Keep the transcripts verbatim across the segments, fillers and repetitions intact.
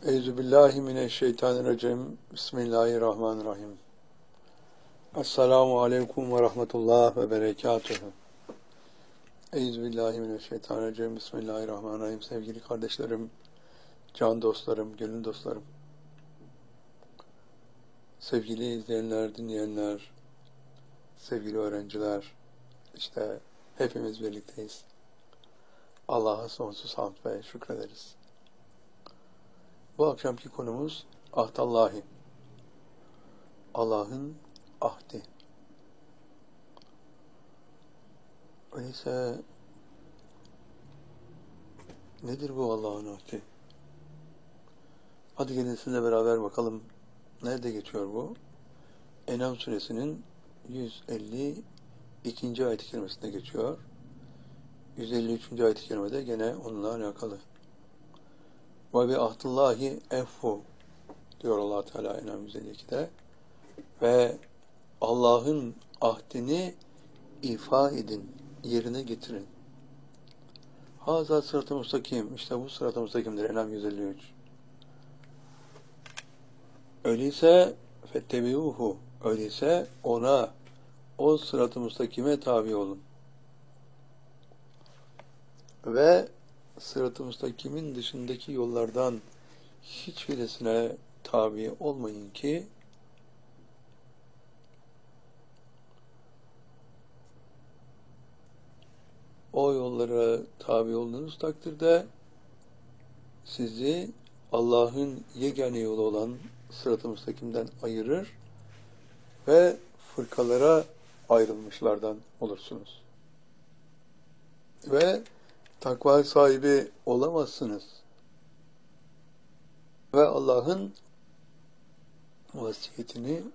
Euzubillahimineşşeytanirracim. Bismillahirrahmanirrahim. Esselamu aleyküm ve rahmetullah ve berekatuhu. Euzubillahimineşşeytanirracim. Bismillahirrahmanirrahim. Sevgili kardeşlerim, can dostlarım, gönül dostlarım, sevgili izleyenler, dinleyenler, sevgili öğrenciler, işte hepimiz birlikteyiz. Allah'a sonsuz hamd ve şükrederiz. Bu akşamki konumuz ahdallahi. Allah'ın ahdi. Öyleyse nedir bu Allah'ın ahdi? Hadi gelin sizinle beraber bakalım. Nerede geçiyor bu? En'am suresinin yüz elli ikinci ayet-i kerimesinde geçiyor. yüz elli üçüncü ayet-i kerimede gene onunla alakalı. Ve bi ahdillahi effu diyor Allah Teala En'am yüz elli ikide. Ve Allah'ın ahdini ifa edin, yerine getirin. Haza sırat-ı müstakim. İşte bu sırat-ı müstakimdir. En'am yüz elli üç. Öyleyse fettebi'uhu. Öyleyse ona, o sırat-ı müstakime tabi olun. Ve sırat-ı müstakimin dışındaki yollardan hiçbirisine tabi olmayın ki o yollara tabi olduğunuz takdirde sizi Allah'ın yegane yolu olan sırat-ı müstakimden ayırır ve fırkalara ayrılmışlardan olursunuz. Ve takva sahibi olamazsınız. Ve Allah'ın vasiyetini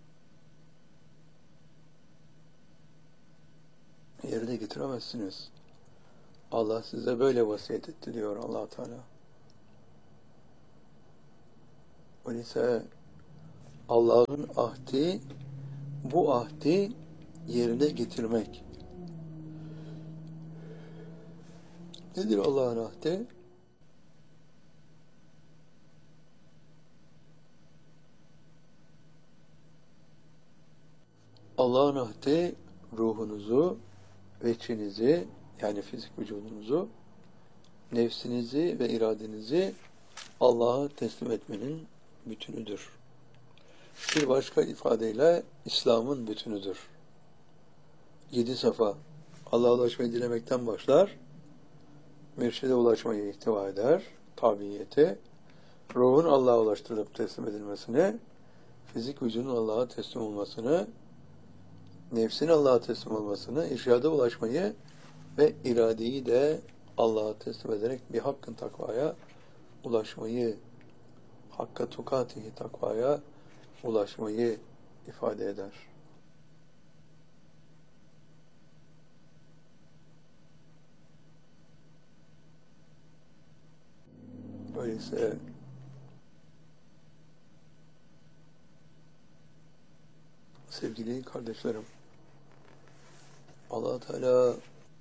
yerine getiremezsiniz. Allah size böyle vasiyet etti diyor Allah Teala. Öyleyse Allah'ın ahdi, bu ahdi yerine getirmek. Nedir Allah'ın ahdi? Allah'ın ahdi ruhunuzu, veçinizi, yani fizik vücudunuzu, nefsinizi ve iradenizi Allah'a teslim etmenin bütünüdür. Bir başka ifadeyle İslam'ın bütünüdür. Yedi safa Allah'a ulaşmayı dilemekten başlar, mürşide ulaşmayı ihtiva eder, tabiyeti, ruhun Allah'a ulaştırılıp teslim edilmesini, fizik vücudun Allah'a teslim olmasını, nefsin Allah'a teslim olmasını, irşada ulaşmayı ve iradeyi de Allah'a teslim ederek bir hakkın takvaya ulaşmayı, hakka tukatihi takvaya ulaşmayı ifade eder. Öyleyse sevgili kardeşlerim, Allah Teala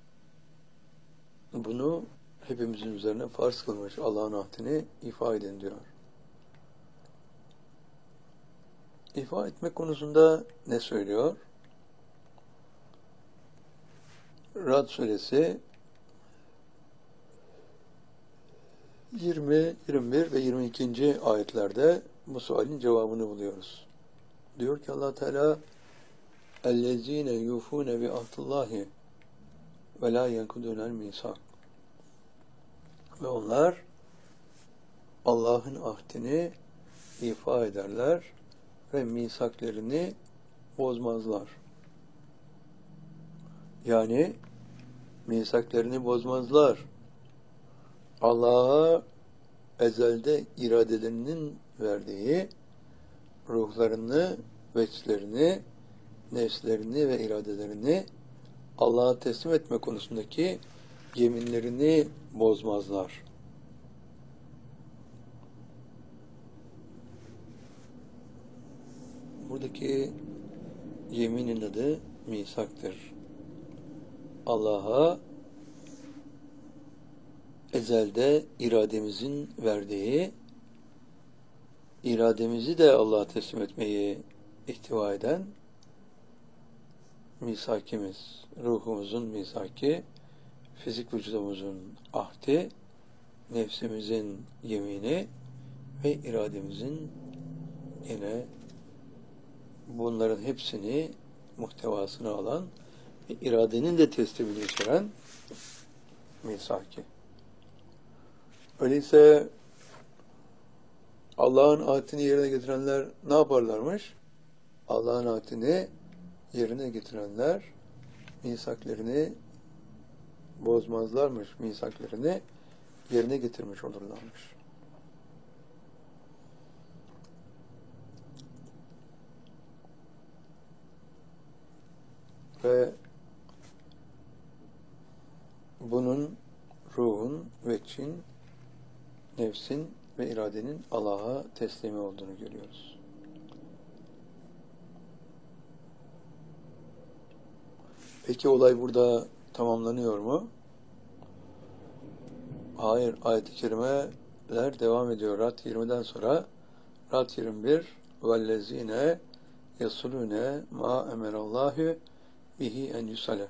bunu hepimizin üzerine farz kılmış. Allah'ın ahdini ifa edin diyor. İfa etmek konusunda ne söylüyor? Ra'd suresi yirmi, yirmi bir ve yirmi ikinci ayetlerde bu sualin cevabını buluyoruz. Diyor ki Allah Teala اَلَّذ۪ينَ يُوفُونَ بِعَهْدِ وَلَا يَنْقُضُونَ الْمِيثَاقَ. Ve onlar Allah'ın ahdini ifa ederler ve misaklerini bozmazlar. Yani misaklerini bozmazlar. Allah'a ezelde iradelerinin verdiği ruhlarını, veçlerini, nefslerini ve iradelerini Allah'a teslim etme konusundaki yeminlerini bozmazlar. Buradaki yeminin adı misaktır. Allah'a ezelde irademizin verdiği irademizi de Allah'a teslim etmeyi ihtiva eden misakimiz, ruhumuzun misaki, fizik vücudumuzun ahdi, nefsimizin yemini ve irademizin yine bunların hepsini muhtevasına alan ve iradenin de teslimini içeren misaki. Öyleyse Allah'ın ahdini yerine getirenler ne yaparlarmış? Allah'ın ahdini yerine getirenler misaklerini bozmazlarmış, misaklerini yerine getirmiş olurlarmış. Ve bunun ruhun, veçin, nefsin ve iradenin Allah'a teslimi olduğunu görüyoruz. Peki olay burada tamamlanıyor mu? Hayır, ayet-i kerimeler devam ediyor. Rad yirmiden sonra Rad yirmi bir وَالَّذ۪ينَ يَصُلُونَ مَا اَمَرَ اللّٰهُ bihi en yusale.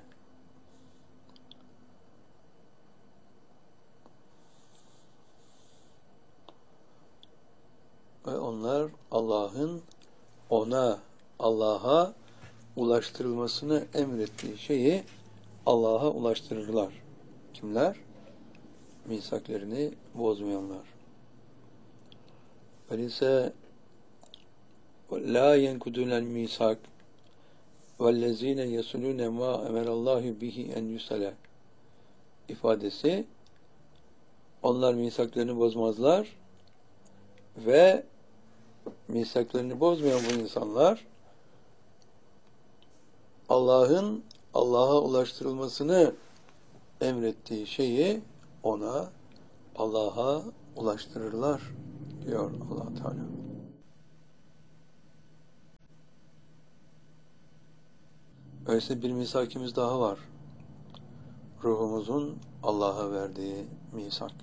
Ve onlar Allah'ın ona, Allah'a ulaştırılmasını emrettiği şeyi Allah'a ulaştırırlar. Kimler? Misaklerini bozmayanlar. Öyleyse la yenkudunel misak vellezine yesulune ma emerallahu bihi en yusale ifadesi, onlar misaklarını bozmazlar ve misaklarını bozmayan bu insanlar Allah'ın Allah'a ulaştırılmasını emrettiği şeyi ona, Allah'a ulaştırırlar diyor Allah Teala. Öyleyse bir misakimiz daha var. Ruhumuzun Allah'a verdiği misak.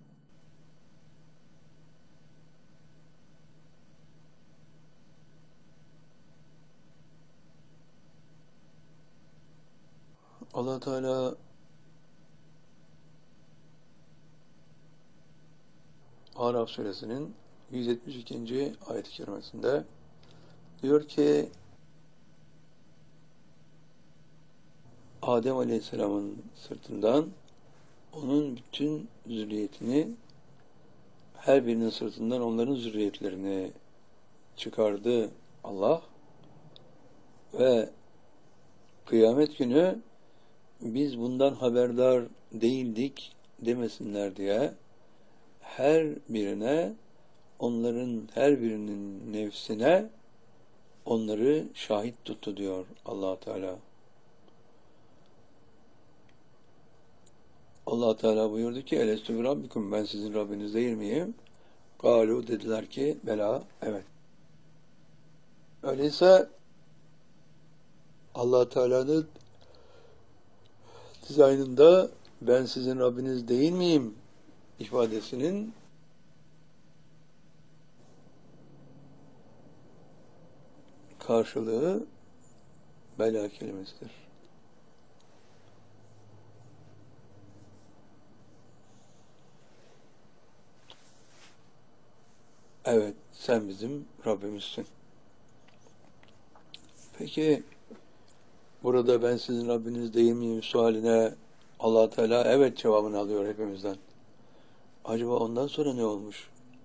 Allah Teala Araf suresinin yüz yetmiş ikinci ayet-i kerimesinde diyor ki Adem Aleyhisselam'ın sırtından onun bütün zürriyetini, her birinin sırtından onların zürriyetlerini çıkardı Allah ve kıyamet günü biz bundan haberdar değildik demesinler diye her birine, onların her birinin nefsine onları şahit tuttu diyor Allah Teala. Allah Teala buyurdu ki elestü bi rabbikum, ben sizin Rabbiniz değil miyim? Galu, dediler ki bela, evet. Öyleyse Allah Teala'nın dizaynında ben sizin Rabbiniz değil miyim ifadesinin karşılığı bela kelimesidir. Evet, sen bizim Rabbimizsin. Peki burada ben sizin Rabbiniz değil miyim sualine Allah Teala evet cevabını alıyor hepimizden. Acaba ondan sonra ne olmuş?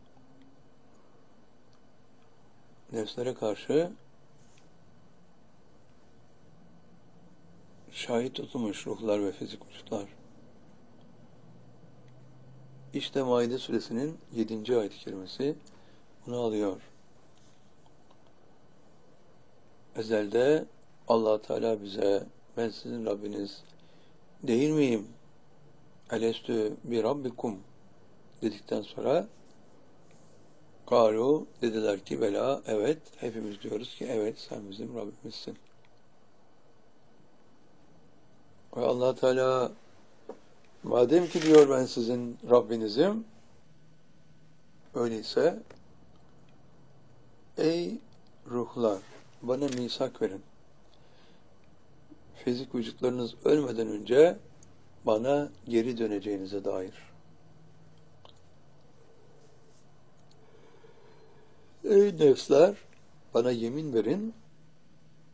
Nefslere karşı şahit tutulmuş ruhlar ve fizik vücutlar. İşte Maide suresinin yedinci ayet-i kerimesi bunu alıyor. Ezelde Allah Teala bize ben sizin Rabbiniz değil miyim? Elestü bi rabbikum dedikten sonra galu, dediler ki bela, evet, hepimiz diyoruz ki evet sen bizim Rabbimizsin. Ve Allah Teala madem ki diyor ben sizin Rabbinizim, öyleyse Ey ruhlar, bana misak verin. Fizik vücutlarınız ölmeden önce bana geri döneceğinize dair. Ey nefsler, bana yemin verin,